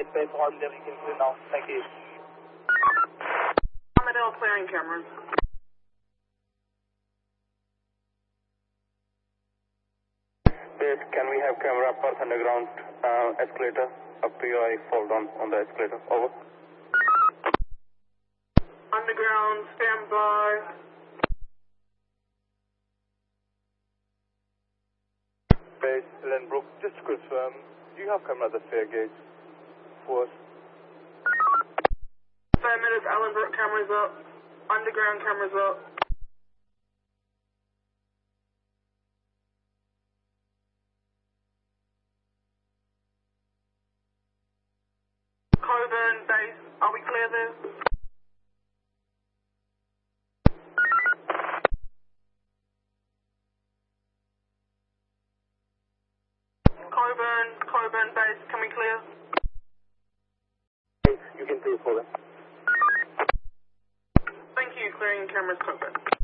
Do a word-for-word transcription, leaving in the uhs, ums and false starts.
eight base Armadale, you can clear now. Thank you. Armadale clearing cameras. Base, can we have camera Perth underground uh, escalator? A P I fall down on the escalator. Over. Underground, stand by. Base, Lenbrook, just to confirm, do you have camera at the fair gate for us? Five minutes, Allenbrook cameras up. Underground cameras up. Coburn base, are we clear there? Coburn, Coburn base, can we clear? You can clear for them. Thank you, clearing cameras, Coburn.